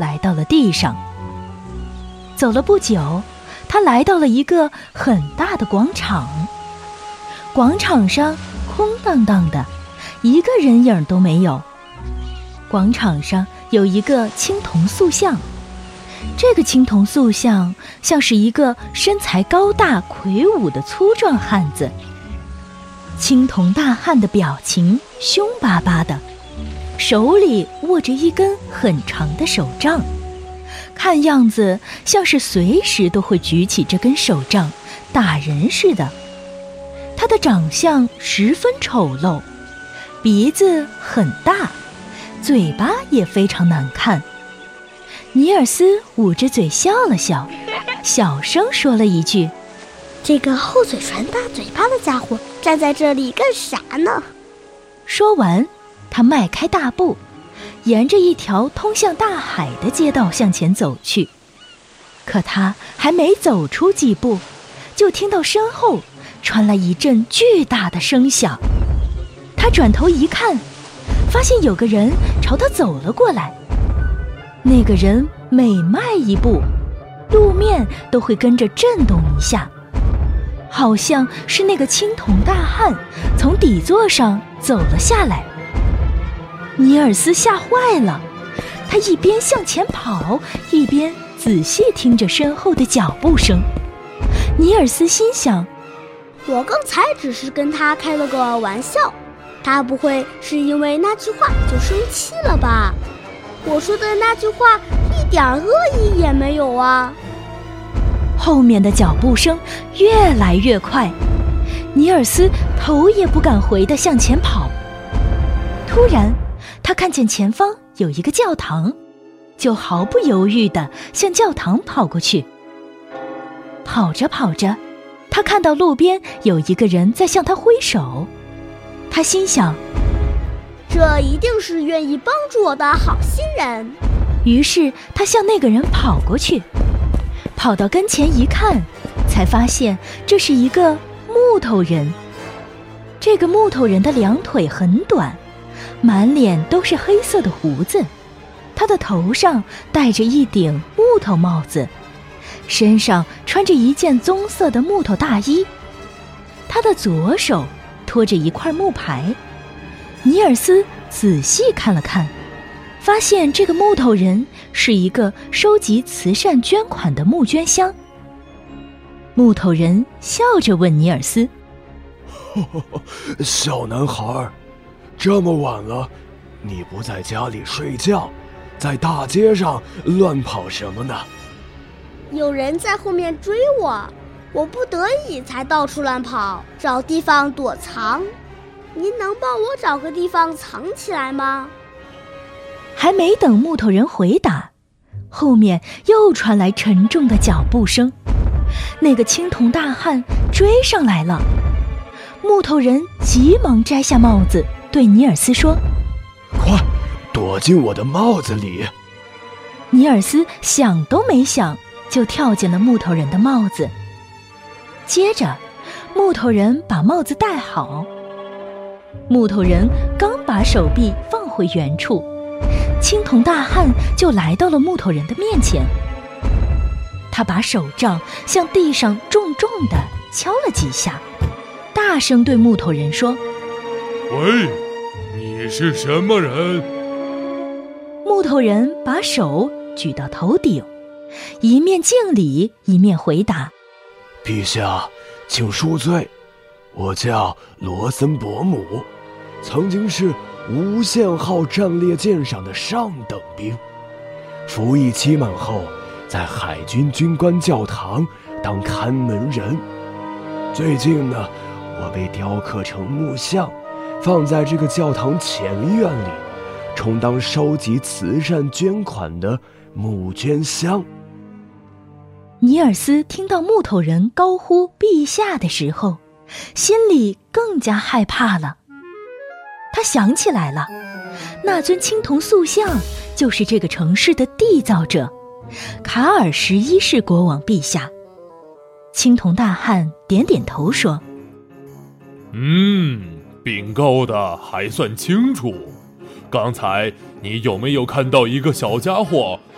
来到了地上。走了不久，他来到了一个很大的广场。广场上空荡荡的，一个人影都没有。广场上有一个青铜塑像，这个青铜塑像像是一个身材高大魁梧的粗壮汉子。青铜大汉的表情凶巴巴的，手里握着一根很长的手杖，看样子像是随时都会举起这根手杖打人似的。他的长相十分丑陋，鼻子很大，嘴巴也非常难看。尼尔斯捂着嘴笑了笑，小声说了一句： 这个厚嘴唇大嘴巴的家伙站在这里干啥呢？ 说完，他迈开大步，沿着一条通向大海的街道向前走去。可他还没走出几步，就听到身后传来一阵巨大的声响。他转头一看，发现有个人朝他走了过来。那个人每迈一步，路面都会跟着震动一下，好像是那个青铜大汉从底座上走了下来。尼尔斯吓坏了，他一边向前跑，一边仔细听着身后的脚步声。尼尔斯心想， 我刚才只是跟他开了个玩笑，他不会是因为那句话就生气了吧？我说的那句话一点恶意也没有啊。 后面的脚步声越来越快，尼尔斯头也不敢回地向前跑。突然，他看见前方有一个教堂，就毫不犹豫地向教堂跑过去。跑着跑着，他看到路边有一个人在向他挥手。他心想， 这一定是愿意帮助我的好心人。 于是他向那个人跑过去。跑到跟前一看，才发现这是一个木头人。这个木头人的两腿很短，满脸都是黑色的胡子，他的头上戴着一顶木头帽子，身上穿着一件棕色的木头大衣。他的左手托着一块木牌。尼尔斯仔细看了看，发现这个木头人是一个收集慈善捐款的募捐箱。木头人笑着问尼尔斯： 小男孩，这么晚了，你不在家里睡觉，在大街上乱跑什么呢？ 有人在后面追我，我不得已才到处乱跑，找地方躲藏。您能帮我找个地方藏起来吗？ 还没等木头人回答，后面又传来沉重的脚步声。那个青铜大汉追上来了。木头人急忙摘下帽子，对尼尔斯说： 快躲进我的帽子里。 尼尔斯想都没想，就跳进了木头人的帽子。接着，木头人把帽子戴好。木头人刚把手臂放回原处，青铜大汉就来到了木头人的面前。他把手杖向地上重重地敲了几下，大声对木头人说： 喂，你是什么人？ 木头人把手举到头顶，一面敬礼，一面回答： 陛下，请恕罪，我叫罗森伯姆，曾经是无限号战列舰上的上等兵，服役期满后，在海军军官教堂当看门人。最近呢，我被雕刻成木像，放在这个教堂前院里，充当收集慈善捐款的募捐箱。 尼尔斯听到木头人高呼陛下的时候，心里更加害怕了。他想起来了，那尊青铜塑像就是这个城市的缔造者卡尔11世国王陛下。青铜大汉点点头说： 禀告的还算清楚。刚才你有没有看到一个小家伙